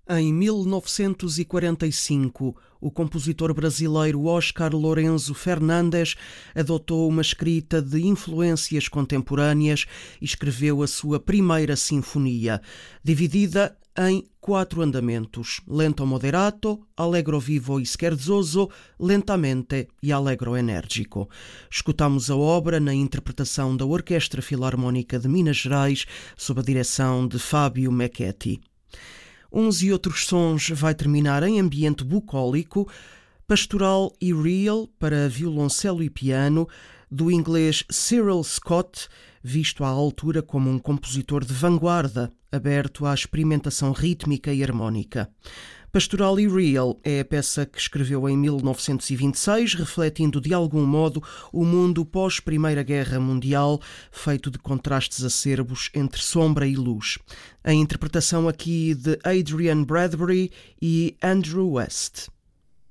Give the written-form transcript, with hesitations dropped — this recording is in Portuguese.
Em 1945, o compositor brasileiro Oscar Lourenço Fernandes adotou uma escrita de influências contemporâneas e escreveu a sua primeira sinfonia, dividida em 4 andamentos: lento moderato, allegro vivo e scherzoso, lentamente e allegro enérgico. Escutamos a obra na interpretação da Orquestra Filarmónica de Minas Gerais, sob a direção de Fábio Mecchetti. Uns e Outros Sons vai terminar em ambiente bucólico, pastoral e real para violoncelo e piano, do inglês Cyril Scott, visto à altura como um compositor de vanguarda, aberto à experimentação rítmica e harmónica. Pastoral e Real é a peça que escreveu em 1926, refletindo de algum modo o mundo pós-Primeira Guerra Mundial, feito de contrastes acerbos entre sombra e luz. A interpretação aqui de Adrian Bradbury e Andrew West.